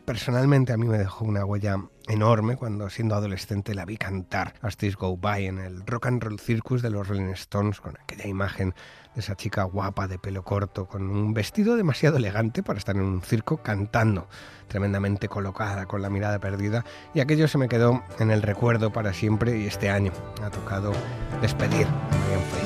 personalmente a mí me dejó una huella enorme cuando, siendo adolescente, la vi cantar As Days Go By en el Rock and Roll Circus de los Rolling Stones, con aquella imagen de esa chica guapa de pelo corto, con un vestido demasiado elegante para estar en un circo, cantando, tremendamente colocada, con la mirada perdida, y aquello se me quedó en el recuerdo para siempre, y este año ha tocado despedir a Marianne Faithfull.